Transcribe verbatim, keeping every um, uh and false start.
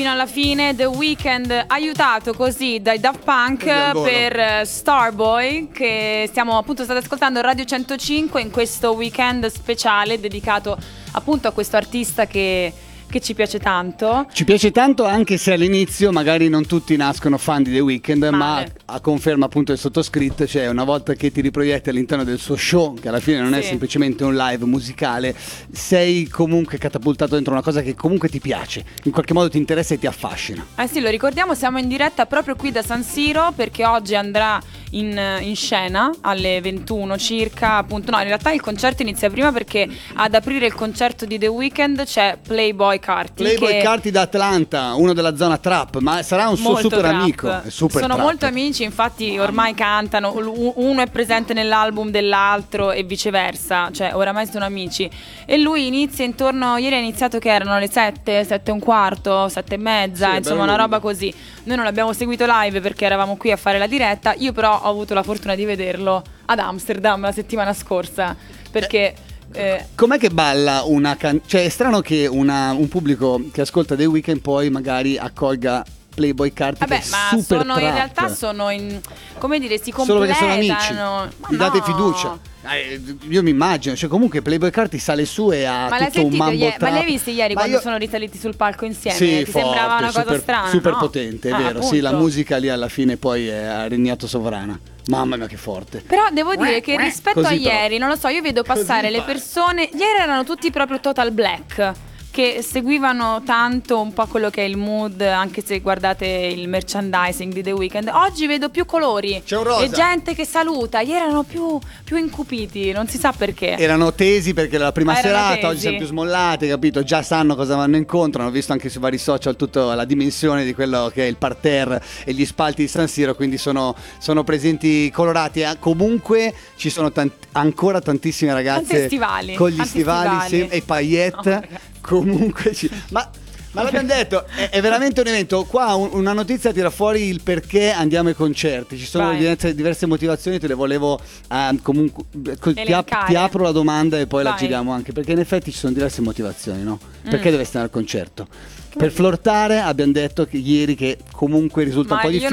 Fino alla fine The Weeknd, aiutato così dai Daft Punk per Starboy, che stiamo appunto state ascoltando Radio centocinque in questo weekend speciale dedicato appunto a questo artista che che ci piace tanto. Ci piace tanto, anche se all'inizio magari non tutti nascono fan di The Weeknd, Male. ma a conferma appunto il sottoscritto, cioè una volta che ti riproietti all'interno del suo show, che alla fine non sì. è semplicemente un live musicale, sei comunque catapultato dentro una cosa che comunque ti piace, in qualche modo ti interessa e ti affascina. Eh sì, lo ricordiamo, siamo in diretta proprio qui da San Siro, perché oggi andrà in, in scena alle ventuno circa, appunto. No, in realtà il concerto inizia prima, perché ad aprire il concerto di The Weeknd c'è Playboi Carti. Playboi che... Carti da Atlanta, uno della zona trap, ma sarà un suo molto super trap. amico. È super Sono trap. molto amici, infatti ormai cantano, uno è presente nell'album dell'altro e viceversa, cioè oramai sono amici. E lui inizia intorno, ieri ha iniziato che erano le sette, sette e un quarto, sette e mezza, sì, insomma una roba così. Noi non l'abbiamo seguito live perché eravamo qui a fare la diretta, io però ho avuto la fortuna di vederlo ad Amsterdam la settimana scorsa, perché... Eh. Com'è che balla una can- cioè è strano che una, un pubblico che ascolta The Weeknd poi magari accolga Playboi Carti. Vabbè, ma super sono trap. In realtà sono in, come dire, si completano. Solo perché sono amici, ma gli no. date fiducia. Eh, io mi immagino, cioè comunque Playboi Carti sale su e ha ma tutto un mambo ieri, trap. Ma l'hai visto ieri ma quando io... sono risaliti sul palco insieme? Sì, Ti forte, sembrava una cosa super, strana, super no? potente, è ah, vero. appunto. Sì, la musica lì alla fine poi ha regnato sovrana. Mamma mia che forte. Però devo dire che rispetto Così a ieri, però. non lo so, io vedo passare Così le pare. persone. Ieri erano tutti proprio total black, che seguivano tanto un po' quello che è il mood, anche se guardate il merchandising di The Weeknd. Oggi vedo più colori. C'è un rosa. E gente che saluta. Ieri erano più, più incupiti, non si sa perché. Erano tesi perché era la prima Erano serata, tesi. oggi siamo più smollati, capito? Già sanno cosa vanno incontro, hanno visto anche sui vari social tutta la dimensione di quello che è il parterre e gli spalti di San Siro, quindi sono, sono presenti colorati. Eh, comunque ci sono tanti, ancora tantissime ragazze stivali, con gli stivali, stivali. Sì, e paillette. Oh, comunque ci, ma Ma l'abbiamo detto, è, è veramente un evento. Qua un, una notizia tira fuori il perché andiamo ai concerti. Ci sono diverse, diverse motivazioni, te le volevo uh, comunque ti, ap- ti apro la domanda e poi Vai. la giriamo anche, perché in effetti ci sono diverse motivazioni, no? Perché mm. deve stare al concerto? Che per flirtare abbiamo detto che ieri che comunque risulta Ma un po' difficile.